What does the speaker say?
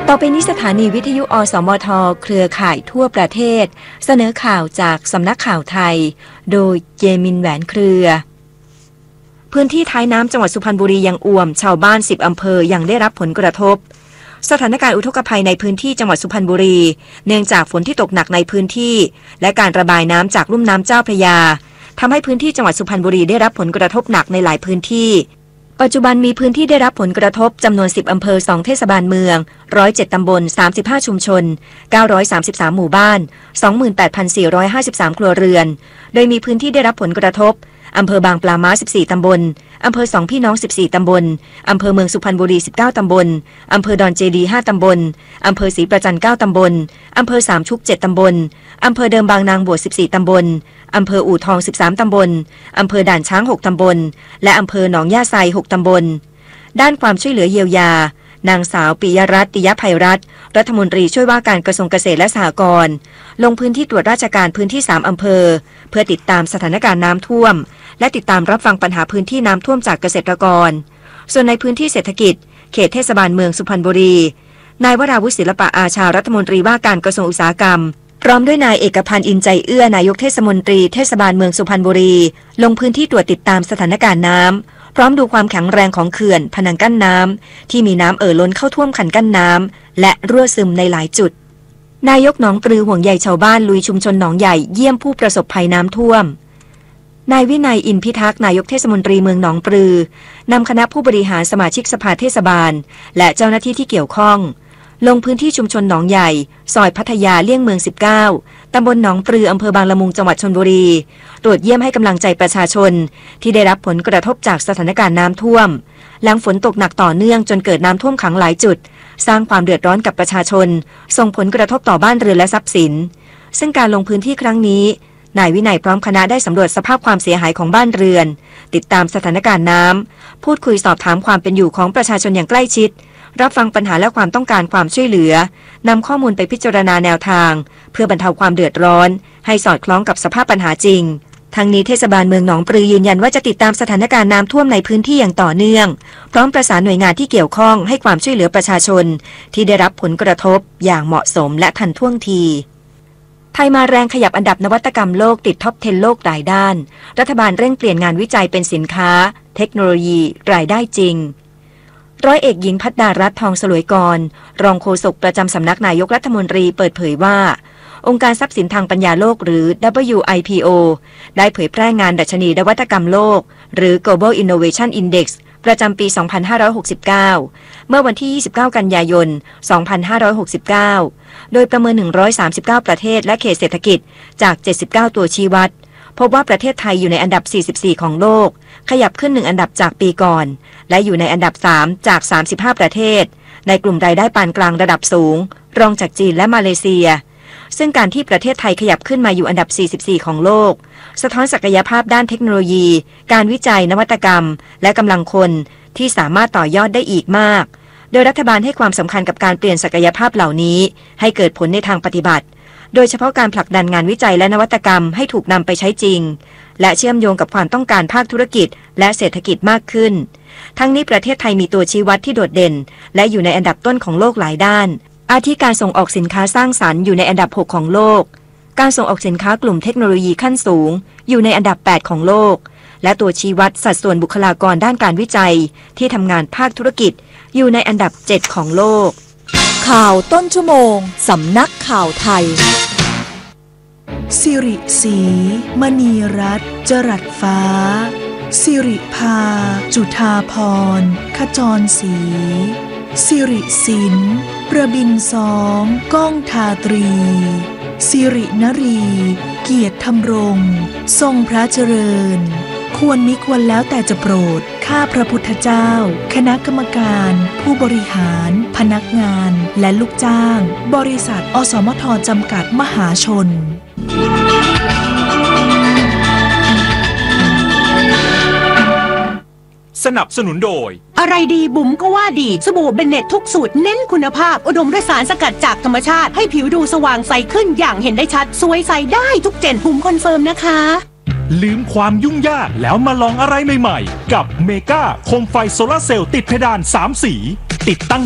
ต่อไปนี้สถานีวิทยุอสมทเครือข่ายทั่วประเทศเสนอข่าวจากสำนักข่าวไทยโดยเยมินแหวนเครือพื้นที่ท้ายน้ำจังหวัดสุพรรณบุรียังอ่วมชาวบ้าน10อำเภอยังได้รับผลกระทบสถานการณ์อุทกภัยในพื้นที่จังหวัดสุพรรณบุรีเนื่องจากฝนที่ตกหนักในพื้นที่และการระบายน้ำจากลุ่มน้ำเจ้าพระยาทำให้พื้นที่จังหวัดสุพรรณบุรีได้รับผลกระทบหนักในหลายพื้นที่ปัจจุบันมีพื้นที่ได้รับผลกระทบจำนวน10อำเภอ2เทศบาลเมือง107ตำบล35ชุมชน933หมู่บ้าน 28,453 ครัวเรือนโดยมีพื้นที่ได้รับผลกระทบอำเภอบางปลาม้า14ตำบลอำเภอ2พี่น้อง14ตำบลอำเภอเมืองสุพรรณบุรี19ตำบลอำเภอดอนเจดี5ตำบลอำเภอศรีประจัน9ตำบลอำเภอสามชุก7ตำบลอำเภอเดิมบางนางบวช14ตำบลอำเภออู่ทอง13ตำบลอำเภอด่านช้าง6ตำบลและอำเภอหนองย่าไซ6ตำบลด้านความช่วยเหลือเยียวยานางสาวปิยรัตน์ ติยภัยรัตน์รัฐมนตรีช่วยว่าการกระทรวงเกษตรและสหกรณ์ลงพื้นที่ตรวจราชการพื้นที่3อำเภอเพื่อติดตามสถานการณ์น้ำท่วมและติดตามรับฟังปัญหาพื้นที่น้ำท่วมจากเกษตรกรส่วนในพื้นที่เศรษฐกิจเขตเทศบาลเมืองสุพรรณบุรีนายวราวุฒิศิลปะอาชารัฐมนตรีว่าการกระทรวงอุตสาหกรรมพร้อมด้วยนายเอกพันธ์อินใจเอื้อนายกเทศมนตรีเทศบาลเมืองสุพรรณบุรีลงพื้นที่ตรวจติดตามสถานการณ์น้ำพร้อมดูความแข็งแรงของเขื่อนพนังกั้นน้ำที่มีน้ำล้นเข้าท่วมคันกั้นน้ำและรั่วซึมในหลายจุดนายกหนองปลือห่วงใยชาวบ้านลุยชุมชนหนองใหญ่เยี่ยมผู้ประสบภัยน้ำท่วมนายวินัยอินพิทักษ์นายกเทศมนตรีเมืองหนองปลือนำคณะผู้บริหารสมาชิกสภาเทศบาลและเจ้าหน้าที่ที่เกี่ยวข้องลงพื้นที่ชุมชนหนองใหญ่ซอยพัทยาเลี่ยงเมือง19ตำบลหนองปลืออำเภอบางละมุงจังหวัดชลบุรีตรวจเยี่ยมให้กำลังใจประชาชนที่ได้รับผลกระทบจากสถานการณ์น้ำท่วมหลังฝนตกหนักต่อเนื่องจนเกิดน้ำท่วมขังหลายจุดสร้างความเดือดร้อนกับประชาชนส่งผลกระทบต่อบ้านเรือนและทรัพย์สินซึ่งการลงพื้นที่ครั้งนี้นายวินัยพร้อมคณะได้สำรวจสภาพความเสียหายของบ้านเรือนติดตามสถานการณ์น้ำพูดคุยสอบถามความเป็นอยู่ของประชาชนอย่างใกล้ชิดรับฟังปัญหาและความต้องการความช่วยเหลือนำข้อมูลไปพิจารณาแนวทางเพื่อบรรเทาความเดือดร้อนให้สอดคล้องกับสภาพปัญหาจริงทั้งนี้เทศบาลเมืองหนองปลือยืนยันว่าจะติดตามสถานการณ์น้ำท่วมในพื้นที่อย่างต่อเนื่องพร้อมประสานหน่วยงานที่เกี่ยวข้องให้ความช่วยเหลือประชาชนที่ได้รับผลกระทบอย่างเหมาะสมและทันท่วงทีไทยมาแรงขยับอันดับนวัตกรรมโลกติดท็อป 10 โลกหลายด้านรัฐบาลเร่งเปลี่ยนงานวิจัยเป็นสินค้าเทคโนโลยีรายได้จริงร้อยเอกหญิงภัทรารัตน์ทองสลวยกรรองโฆษกประจำสำนักนายกรัฐมนตรีเปิดเผยว่าองค์การทรัพย์สินทางปัญญาโลกหรือ WIPO ได้เผยแพร่งานดัชนีนวัตกรรมโลกหรือ Global Innovation Index ประจำปี 2569 เมื่อวันที่ 29 กันยายน 2569 โดยประเมิน 139 ประเทศและเขตเศรษฐกิจจาก 79 ตัวชี้วัดพบว่าประเทศไทยอยู่ในอันดับ 44 ของโลกขยับขึ้น1อันดับจากปีก่อนและอยู่ในอันดับ 3 จาก 35 ประเทศในกลุ่มรายได้ปานกลางระดับสูงรองจากจีนและมาเลเซียซึ่งการที่ประเทศไทยขยับขึ้นมาอยู่อันดับ 44 ของโลกสะท้อนศักยภาพด้านเทคโนโลยีการวิจัยนวัตกรรมและกำลังคนที่สามารถต่อยอดได้อีกมากโดยรัฐบาลให้ความสำคัญกับการเปลี่ยนศักยภาพเหล่านี้ให้เกิดผลในทางปฏิบัติโดยเฉพาะการผลักดันงานวิจัยและนวัตกรรมให้ถูกนำไปใช้จริงและเชื่อมโยงกับความต้องการภาคธุรกิจและเศรษฐกิจมากขึ้นทั้งนี้ประเทศไทยมีตัวชี้วัดที่โดดเด่นและอยู่ในอันดับต้นของโลกหลายด้านอาทิการส่งออกสินค้าสร้างสรรค์อยู่ในอันดับ 6 ของโลกการส่งออกสินค้ากลุ่มเทคโนโลยีขั้นสูงอยู่ในอันดับ 8 ของโลกและตัวชี้วัดสัดส่วนบุคลากรด้านการวิจัยที่ทำงานภาคธุรกิจอยู่ในอันดับ 7 ของโลกข่าวต้นชั่วโมงสำนักข่าวไทยสิริศรีมณีรัตน์จรัสฟ้าสิริภาจุฑาภรณ์ขจรศรีสิริสินประบินสองก้องทาตรีสิรินรีเกียรติธำรงทรงพระเจริญควรมิควรแล้วแต่จะโปรดข้าพระพุทธเจ้าคณะกรรมการผู้บริหารพนักงานและลูกจ้างบริษัทอสมทจำกัดมหาชนสนับสนุนโดยอะไรดีบุ๋มก็ว่าดีสบู่เบนเน็ตทุกสูตรเน้นคุณภาพอุดมด้วยสารสกัดจากธรรมชาติให้ผิวดูสว่างใสขึ้นอย่างเห็นได้ชัดสวยใสได้ทุกเจนบุ๋มคอนเฟิร์มนะคะลืมความยุ่งยากแล้วมาลองอะไรใหม่ๆกับเมกาโคมไฟโซลาร์เซลล์ติดเพดาน3 สีติดตั้ง